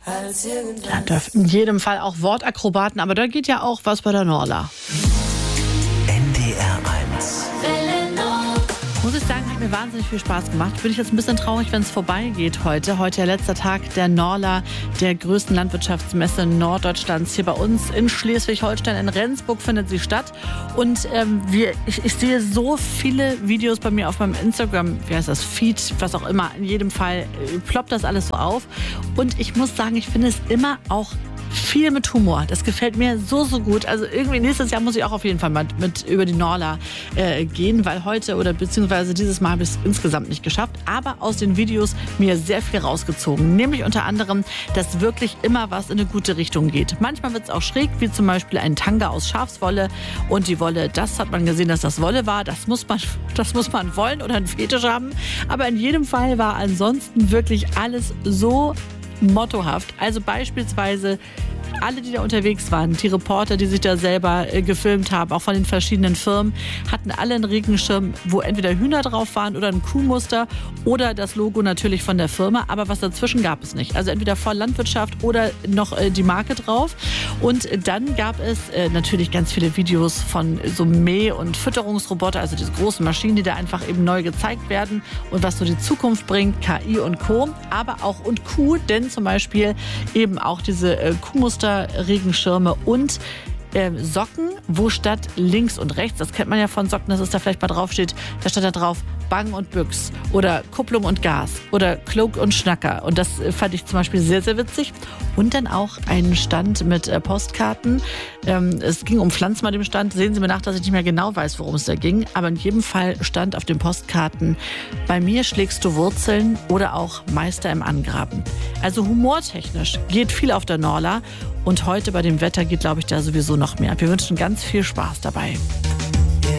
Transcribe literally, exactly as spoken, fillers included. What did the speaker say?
Da dürfen in jedem Fall auch Wortakrobaten, aber da geht ja auch was bei der Norla. N D R eins. Muss ich sagen, hat mir wahnsinnig viel Spaß gemacht. Bin ich jetzt ein bisschen traurig, wenn es vorbeigeht heute. Heute der letzte Tag der Norla, der größten Landwirtschaftsmesse Norddeutschlands. Hier bei uns in Schleswig-Holstein, in Rendsburg findet sie statt. Und ähm, wir, ich, ich sehe so viele Videos bei mir auf meinem Instagram, wie heißt das, Feed, was auch immer. In jedem Fall äh, ploppt das alles so auf. Und ich muss sagen, ich finde es immer auch viel mit Humor. Das gefällt mir so, so gut. Also irgendwie nächstes Jahr muss ich auch auf jeden Fall mal mit über die Norla äh, gehen, weil heute oder beziehungsweise dieses Mal habe ich es insgesamt nicht geschafft. Aber aus den Videos mir sehr viel rausgezogen. Nämlich unter anderem, dass wirklich immer was in eine gute Richtung geht. Manchmal wird es auch schräg, wie zum Beispiel ein Tanga aus Schafswolle. Und die Wolle, das hat man gesehen, dass das Wolle war. Das muss man, das muss man wollen oder einen Fetisch haben. Aber in jedem Fall war ansonsten wirklich alles so mottohaft. Also beispielsweise alle, die da unterwegs waren, die Reporter, die sich da selber äh, gefilmt haben, auch von den verschiedenen Firmen, hatten alle einen Regenschirm, wo entweder Hühner drauf waren oder ein Kuhmuster oder das Logo natürlich von der Firma. Aber was dazwischen gab es nicht. Also entweder voll Landwirtschaft oder noch äh, die Marke drauf. Und dann gab es äh, natürlich ganz viele Videos von so Mäh- und Fütterungsroboter, also diese großen Maschinen, die da einfach eben neu gezeigt werden und was so die Zukunft bringt, K I und Co. Aber auch und Kuh, denn zum Beispiel eben auch diese äh, Kuhmuster, Regenschirme und äh, Socken, wo statt links und rechts, das kennt man ja von Socken, dass es da vielleicht mal draufsteht, da stand da drauf Bang und Büchs oder Kupplung und Gas oder Cloak und Schnacker. Und das fand ich zum Beispiel sehr, sehr witzig. Und dann auch einen Stand mit äh, Postkarten. Ähm, es ging um Pflanzen bei dem Stand. Sehen Sie mir nach, dass ich nicht mehr genau weiß, worum es da ging. Aber in jedem Fall stand auf den Postkarten: Bei mir schlägst du Wurzeln oder auch Meister im Angraben. Also humortechnisch geht viel auf der Norla. Und heute bei dem Wetter geht, glaube ich, da sowieso noch mehr. Wir wünschen ganz viel Spaß dabei.